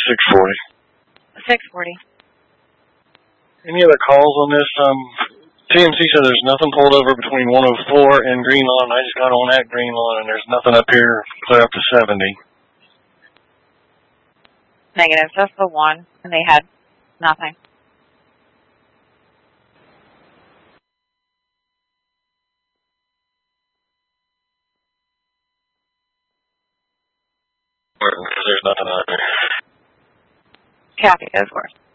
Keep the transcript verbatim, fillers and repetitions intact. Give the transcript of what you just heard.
six forty. six forty. Any other calls on this? Um, T M C said there's nothing pulled over between one oh four and Green Lawn. I just got on at Green Lawn, and there's nothing up here clear up to seventy. Negative. Just the one, and they had nothing. Because there's nothing out there. Copy, of course.